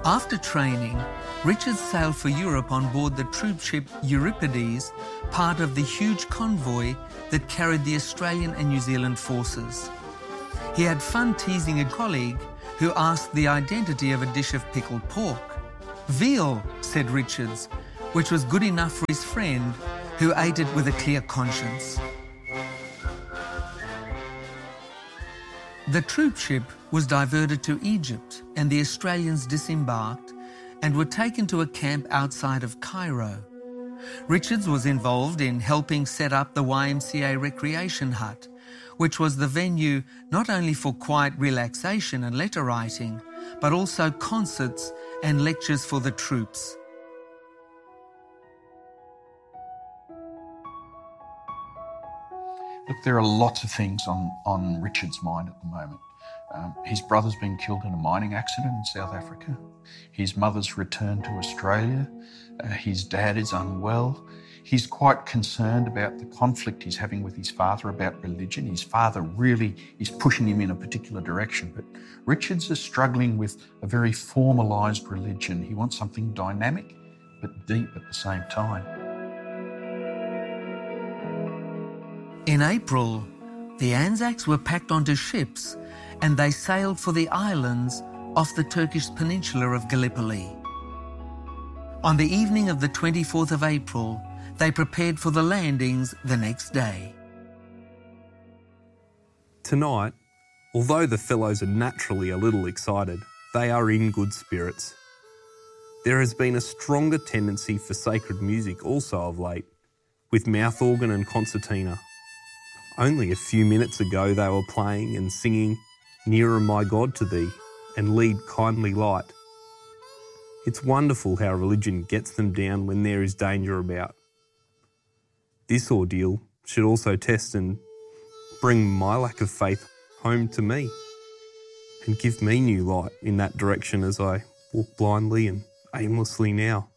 After training, Richards sailed for Europe on board the troop ship Euripides, part of the huge convoy that carried the Australian and New Zealand forces. He had fun teasing a colleague who asked the identity of a dish of pickled pork. "Veal," said Richards, which was good enough for his friend, who ate it with a clear conscience. The troop ship was diverted to Egypt, and the Australians disembarked and were taken to a camp outside of Cairo. Richards was involved in helping set up the YMCA Recreation Hut, which was the venue not only for quiet relaxation and letter writing, but also concerts and lectures for the troops. Look, there are lots of things on Richard's mind at the moment. His brother's been killed in a mining accident in South Africa. His mother's returned to Australia. His dad is unwell. He's quite concerned about the conflict he's having with his father about religion. His father really is pushing him in a particular direction, but Richards is struggling with a very formalised religion. He wants something dynamic but deep at the same time. In April, the Anzacs were packed onto ships and they sailed for the islands off the Turkish peninsula of Gallipoli. On the evening of the 24th of April, they prepared for the landings the next day. Tonight, although the fellows are naturally a little excited, they are in good spirits. There has been a stronger tendency for sacred music also of late, with mouth organ and concertina. Only a few minutes ago they were playing and singing "Nearer My God to Thee" and "Lead Kindly Light." It's wonderful how religion gets them down when there is danger about. This ordeal should also test and bring my lack of faith home to me and give me new light in that direction as I walk blindly and aimlessly now.